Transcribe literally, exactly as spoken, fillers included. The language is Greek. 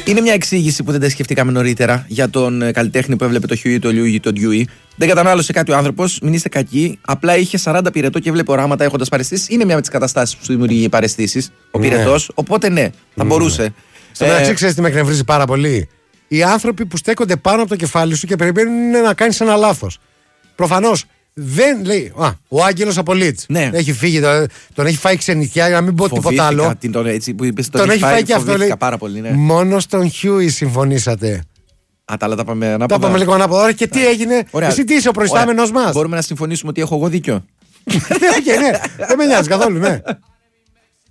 Είναι μια εξήγηση που δεν τα σκεφτήκαμε νωρίτερα για τον ε, καλλιτέχνη που έβλεπε το Χιούι, το Λιούι, το Ντιούι. Δεν κατανάλωσε κάτι ο άνθρωπος, μην είστε κακοί. Απλά είχε σαράντα πυρετό και έβλεπε οράματα έχοντας παραισθήσεις. Είναι μια από τις καταστάσεις που σου δημιουργεί παραισθήσεις, ο Ναι. πυρετός. Οπότε ναι, θα Ναι. μπορούσε. Στο μεταξύ, ξέρεις τι με εκνευρίζει πάρα πολύ? Οι άνθρωποι που στέκονται πάνω από το κεφάλι σου και περιμένουν να κάνεις ένα λάθος. Προφανώς δεν λέει. Α, ο Άγγελος Απολίτς. Ναι. Έχει φύγει, τον, τον έχει φάει ξενιτιά, για να μην πω τίποτα άλλο. Την, τον, έτσι, που είπες, τον, Τον έχει φάει και αυτό. φοβήθηκα Λέει, πάρα πολύ, ναι. μόνο στον Χιούι συμφωνήσατε. Α, τα άλλα τα πάμε ανάποδα. Τα πάμε λίγο ανάποδα. Ωραία, και τι έγινε? Ωραία. Εσύ τι είσαι, ο προϊστάμενος μας? Μπορούμε να συμφωνήσουμε ότι έχω εγώ δίκιο. Ναι, okay, ναι. Δεν με νοιάζει καθόλου, ναι.